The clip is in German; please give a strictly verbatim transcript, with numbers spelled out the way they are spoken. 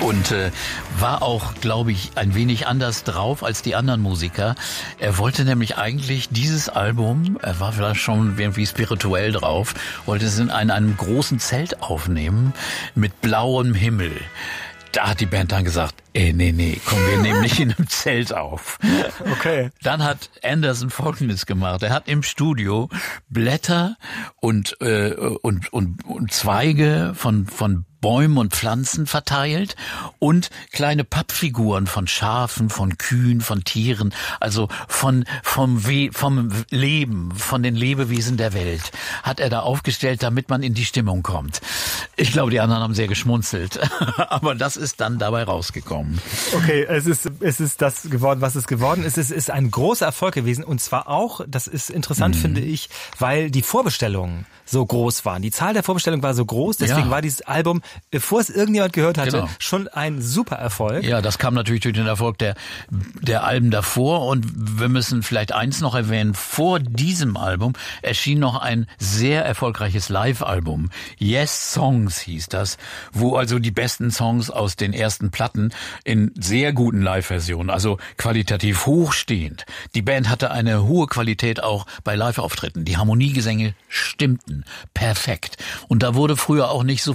und äh, war auch, glaube ich, ein wenig anders drauf als die anderen Musiker. Er wollte nämlich eigentlich dieses Album, er war vielleicht schon irgendwie spirituell drauf, wollte es in einem, einem großen Zelt aufnehmen mit blauem Himmel. Da hat die Band dann gesagt, ey, nee, nee, komm, wir nehmen nicht in einem Zelt auf. Okay. Dann hat Anderson Folgendes gemacht. Er hat im Studio Blätter und, äh, und, und, und Zweige von, von Bäumen und Pflanzen verteilt und kleine Pappfiguren von Schafen, von Kühen, von Tieren, also von vom We- vom Leben, von den Lebewesen der Welt, hat er da aufgestellt, damit man in die Stimmung kommt. Ich glaube, die anderen haben sehr geschmunzelt, aber das ist dann dabei rausgekommen. Okay, es ist es ist das geworden, was es geworden ist. Es ist ein großer Erfolg gewesen und zwar auch, das ist interessant, mhm. finde ich, weil die Vorbestellungen so groß waren. Die Zahl der Vorbestellungen war so groß, deswegen ja. war dieses Album, bevor es irgendjemand gehört hatte, genau. schon ein super Erfolg. Ja, das kam natürlich durch den Erfolg der, der Alben davor und wir müssen vielleicht eins noch erwähnen, vor diesem Album erschien noch ein sehr erfolgreiches Live-Album. Yes Songs hieß das, wo also die besten Songs aus den ersten Platten in sehr guten Live-Versionen, also qualitativ hochstehend. Die Band hatte eine hohe Qualität auch bei Live-Auftritten. Die Harmoniegesänge stimmten perfekt. Und da wurde früher auch nicht so